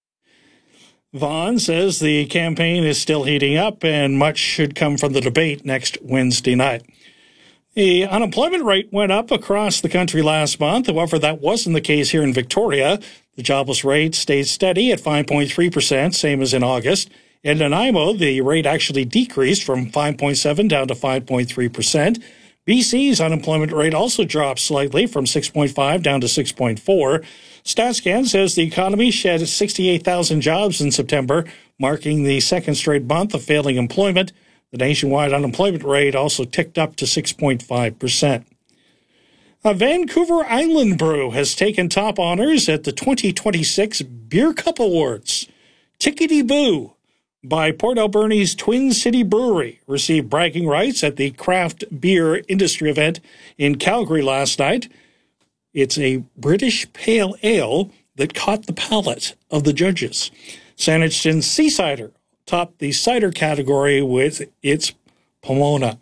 Vaughn says the campaign is still heating up and much should come from the debate next Wednesday night. The unemployment rate went up across the country last month. However, that wasn't the case here in Victoria. The jobless rate stayed steady at 5.3%, same as in August. In Nanaimo, the rate actually decreased from 5.7 down to 5.3%. BC's unemployment rate also dropped slightly from 6.5 down to 6.4. StatsCan says the economy shed 68,000 jobs in September, marking the second straight month of failing employment. The nationwide unemployment rate also ticked up to 6.5%. A Vancouver Island brew has taken top honors at the 2026 Beer Cup Awards. Tickety Boo. by Port Alberni's Twin City Brewery received bragging rights at the craft beer industry event in Calgary last night. It's a British pale ale that caught the palate of the judges. Saanich Sea Cider topped the cider category with its Pomona.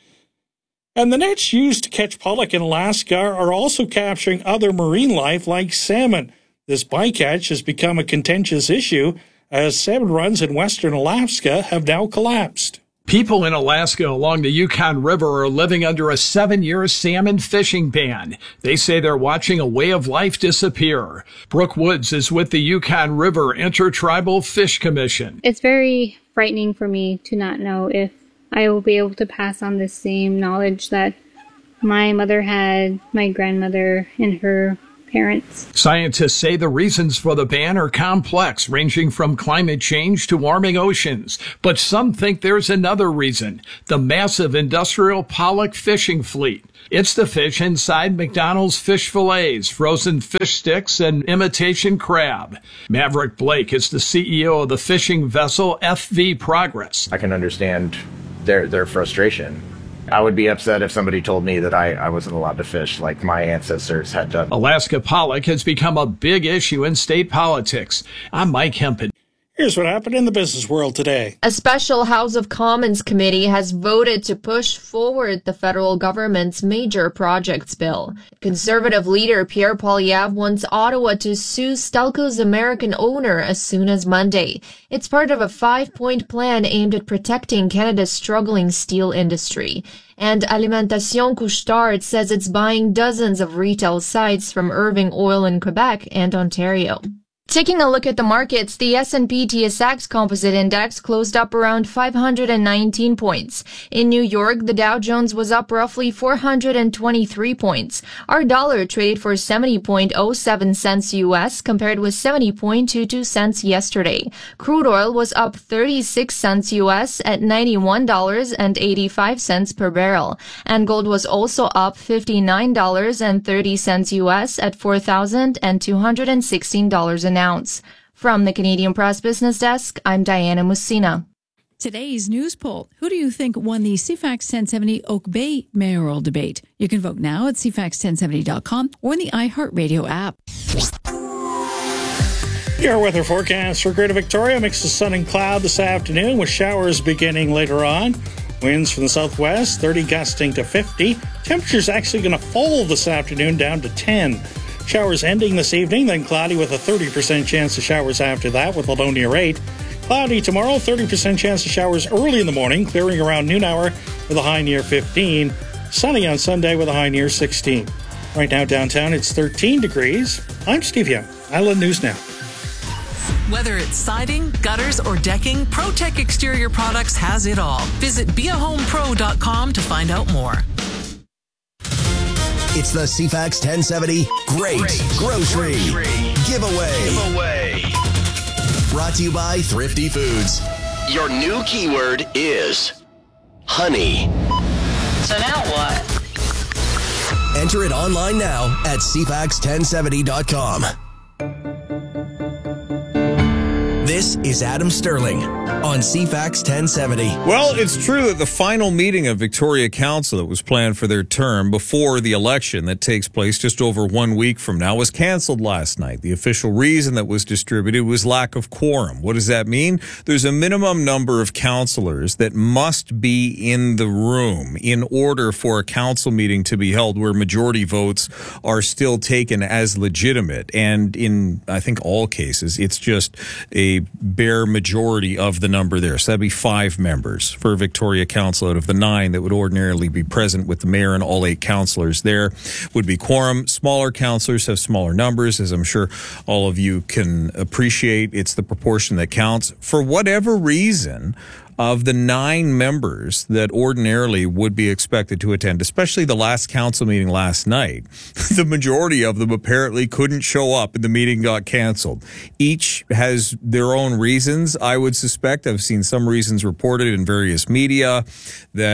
And the nets used to catch pollock in Alaska are also capturing other marine life like salmon. This bycatch has become a contentious issue as salmon runs in western Alaska have now collapsed. People in Alaska along the Yukon River are living under a 7-year salmon fishing ban. They say they're watching a way of life disappear. Brooke Woods is with the Yukon River Intertribal Fish Commission. It's very frightening for me to not know if I will be able to pass on the same knowledge that my mother had, my grandmother, and her parents. Scientists say the reasons for the ban are complex, ranging from climate change to warming oceans. But some think there's another reason, the massive industrial pollock fishing fleet. It's the fish inside McDonald's fish fillets, frozen fish sticks, and imitation crab. Maverick Blake is the CEO of the fishing vessel FV Progress. I can understand their frustration. I would be upset if somebody told me that I wasn't allowed to fish like my ancestors had done. Alaska pollock has become a big issue in state politics. I'm Mike Hempen. Here's what happened in the business world today. A special House of Commons committee has voted to push forward the federal government's major projects bill. Conservative leader Pierre Poilievre wants Ottawa to sue Stelco's American owner as soon as Monday. It's part of a 5-point plan aimed at protecting Canada's struggling steel industry. And Alimentation Couche-Tard says it's buying dozens of retail sites from Irving Oil in Quebec and Ontario. Taking a look at the markets, the S&P TSX Composite Index closed up around 519 points. In New York, the Dow Jones was up roughly 423 points. Our dollar traded for 70.07 cents U.S. compared with 70.22 cents yesterday. Crude oil was up 36 cents U.S. at $91.85 per barrel. And gold was also up $59.30 U.S. at $4,216 an ounce. From the Canadian Press Business Desk, I'm Diana Mussina. Today's news poll. Who do you think won the CFAX 1070 Oak Bay mayoral debate? You can vote now at cfax1070.com or in the iHeartRadio app. Your weather forecast for Greater Victoria: mix of sun and cloud this afternoon with showers beginning later on. Winds from the southwest, 30 gusting to 50. Temperature's actually going to fall this afternoon down to 10. Showers ending this evening, then cloudy with a 30% chance of showers after that with a low near 8. Cloudy tomorrow, 30% chance of showers early in the morning, clearing around noon hour with a high near 15. Sunny on Sunday with a high near 16. Right now downtown, it's 13 degrees. I'm Steve Young, Island News Now. Whether it's siding, gutters, or decking, ProTech Exterior Products has it all. Visit beahomepro.com to find out more. It's the CFAX 1070 Great Grocery Giveaway. Brought to you by Thrifty Foods. Your new keyword is honey. So now what? Enter it online now at cfax1070.com. This is Adam Sterling on CFAX 1070. Well, it's true that the final meeting of Victoria Council that was planned for their term before the election that takes place just over 1 week from now was canceled last night. The official reason that was distributed was lack of quorum. What does that mean? There's a minimum number of councillors that must be in the room in order for a council meeting to be held where majority votes are still taken as legitimate. And in, I think, all cases, it's just a bare majority of the number there. So that'd be 5 members for Victoria Council out of the 9 that would ordinarily be present with the mayor and all 8 councillors there would be quorum. Smaller councillors have smaller numbers, as I'm sure all of you can appreciate. It's the proportion that counts. For whatever reason, of the 9 members that ordinarily would be expected to attend, especially the last council meeting last night, the majority of them apparently couldn't show up and the meeting got canceled. Each has their own reasons, I would suspect. I've seen some reasons reported in various media that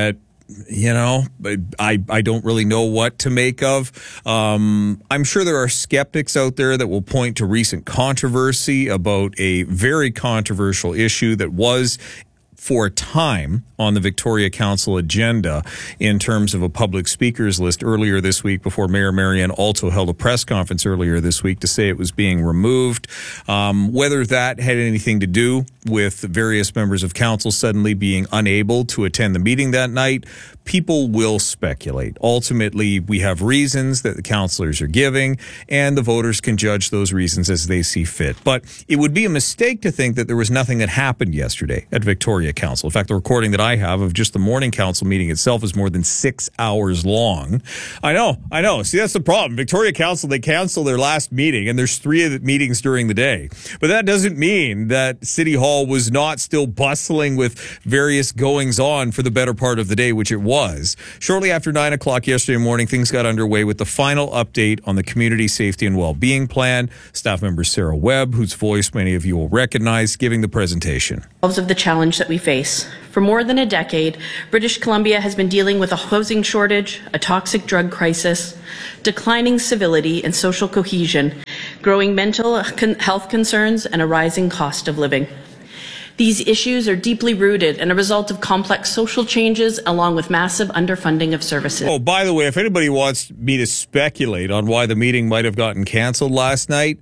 I don't really know what to make of. I'm sure there are skeptics out there that will point to recent controversy about a very controversial issue that was, for a time, on the Victoria Council agenda in terms of a public speakers list earlier this week, before Mayor Marianne also held a press conference earlier this week to say it was being removed. Whether that had anything to do with various members of council suddenly being unable to attend the meeting that night, people will speculate. Ultimately, we have reasons that the councillors are giving, and the voters can judge those reasons as they see fit. But it would be a mistake to think that there was nothing that happened yesterday at Victoria Council. In fact, the recording that I have of just the morning council meeting itself is more than 6 hours long. I know. See, that's the problem. Victoria Council, they cancel their last meeting, and there's 3 of the meetings during the day. But that doesn't mean that City Hall was not still bustling with various goings-on for the better part of the day, which it was. Shortly after 9 o'clock yesterday morning, things got underway with the final update on the Community Safety and Wellbeing Plan. Staff member Sarah Webb, whose voice many of you will recognize, giving the presentation. Of the challenge that we face. For more than a decade, British Columbia has been dealing with a housing shortage, a toxic drug crisis, declining civility and social cohesion, growing mental health concerns, and a rising cost of living. These issues are deeply rooted and a result of complex social changes along with massive underfunding of services. Oh, by the way, if anybody wants me to speculate on why the meeting might have gotten canceled last night,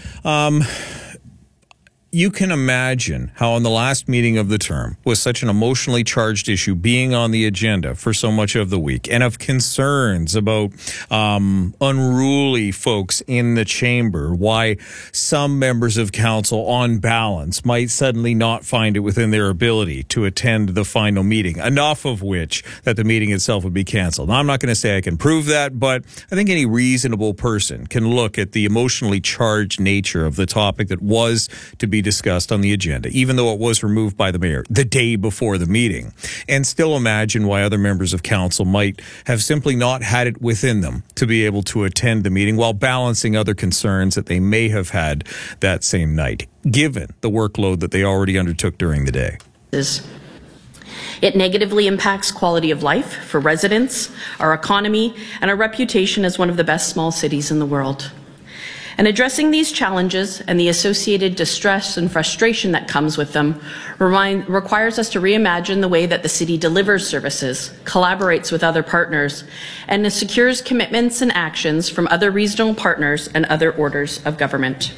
you can imagine how on the last meeting of the term, with such an emotionally charged issue being on the agenda for so much of the week, and of concerns about unruly folks in the chamber, why some members of council on balance might suddenly not find it within their ability to attend the final meeting, enough of which that the meeting itself would be canceled. Now, I'm not going to say I can prove that, but I think any reasonable person can look at the emotionally charged nature of the topic that was to be discussed on the agenda, even though it was removed by the mayor the day before the meeting, and still imagine why other members of council might have simply not had it within them to be able to attend the meeting while balancing other concerns that they may have had that same night, given the workload that they already undertook during the day. It negatively impacts quality of life for residents, our economy, and our reputation as one of the best small cities in the world. And addressing these challenges and the associated distress and frustration that comes with them requires us to reimagine the way that the city delivers services, collaborates with other partners, and secures commitments and actions from other regional partners and other orders of government.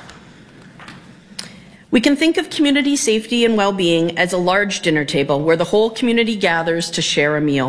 We can think of community safety and well-being as a large dinner table where the whole community gathers to share a meal.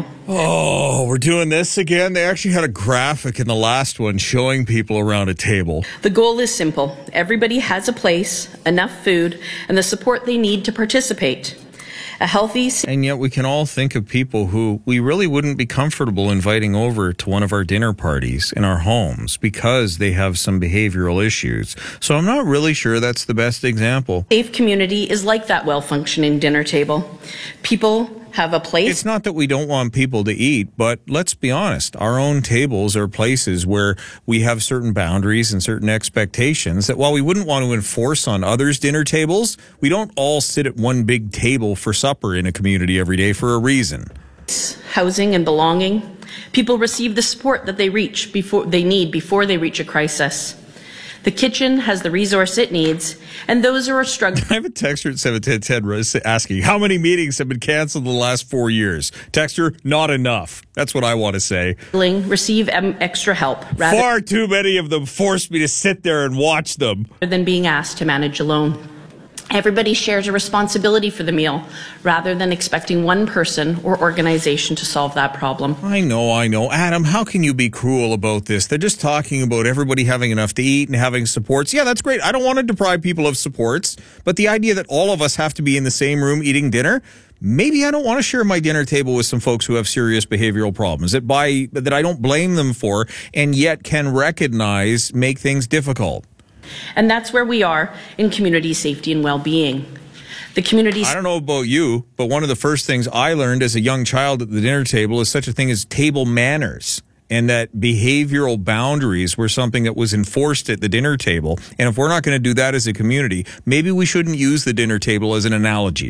Oh, we're doing this again? They actually had a graphic in the last one showing people around a table. The goal is simple. Everybody has a place, enough food, and the support they need to participate. A healthy... And yet we can all think of people who we really wouldn't be comfortable inviting over to one of our dinner parties in our homes because they have some behavioral issues. So I'm not really sure that's the best example. Safe community is like that well-functioning dinner table. People have a place. It's not that we don't want people to eat, but let's be honest. Our own tables are places where we have certain boundaries and certain expectations that while we wouldn't want to enforce on others' dinner tables, we don't all sit at one big table for supper in a community every day for a reason. Housing and belonging. People receive the support that they need before they reach a crisis. The kitchen has the resource it needs, and those who are struggling... I have a texter at 71010 asking, how many meetings have been canceled in the last 4 years? Texter, not enough. That's what I want to say. Receive extra help. Far too many of them forced me to sit there and watch them. Rather than being asked to manage alone. Everybody shares a responsibility for the meal, rather than expecting one person or organization to solve that problem. I know. Adam, how can you be cruel about this? They're just talking about everybody having enough to eat and having supports. Yeah, that's great. I don't want to deprive people of supports, but the idea that all of us have to be in the same room eating dinner, maybe I don't want to share my dinner table with some folks who have serious behavioral problems that I don't blame them for and yet can recognize make things difficult. And that's where we are in community safety and well-being. The community's... I don't know about you, but one of the first things I learned as a young child at the dinner table is such a thing as table manners, and that behavioral boundaries were something that was enforced at the dinner table. And if we're not going to do that as a community, maybe we shouldn't use the dinner table as an analogy.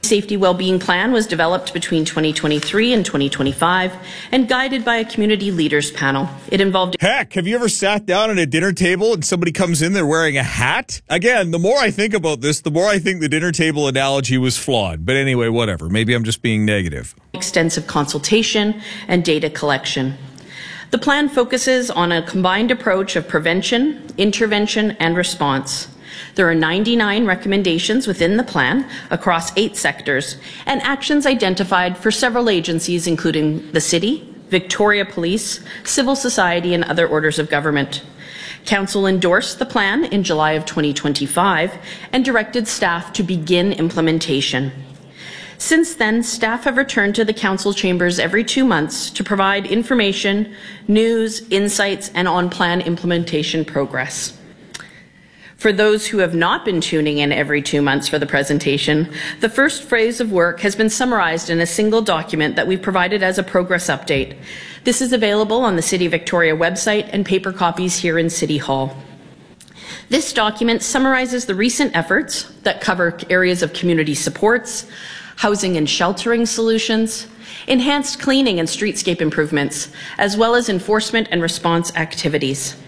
Safety Wellbeing Plan was developed between 2023 and 2025 and guided by a community leaders panel. It involved... Heck, have you ever sat down at a dinner table and somebody comes in there wearing a hat? Again, the more I think about this, the more I think the dinner table analogy was flawed. But anyway, whatever. Maybe I'm just being negative. Extensive consultation and data collection. The plan focuses on a combined approach of prevention, intervention, and response. There are 99 recommendations within the plan across 8 sectors and actions identified for several agencies, including the City, Victoria Police, civil society, and other orders of government. Council endorsed the plan in July of 2025 and directed staff to begin implementation. Since then, staff have returned to the Council chambers every 2 months to provide information, news, insights, and on-plan implementation progress. For those who have not been tuning in every 2 months for the presentation, the first phase of work has been summarized in a single document that we provided as a progress update. This is available on the City of Victoria website and paper copies here in City Hall. This document summarizes the recent efforts that cover areas of community supports, housing and sheltering solutions, enhanced cleaning and streetscape improvements, as well as enforcement and response activities.